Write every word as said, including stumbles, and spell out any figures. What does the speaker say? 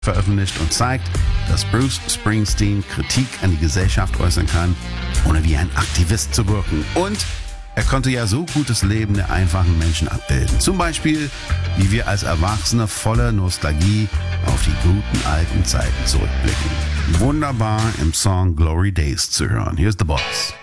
veröffentlicht und zeigt, dass Bruce Springsteen Kritik an die Gesellschaft äußern kann, ohne wie ein Aktivist zu wirken. Und er konnte ja so gutes Leben der einfachen Menschen abbilden. Zum Beispiel, wie wir als Erwachsene voller Nostalgie auf die guten alten Zeiten zurückblicken. Wunderbar im Song Glory Days zu hören. Here's the Boss.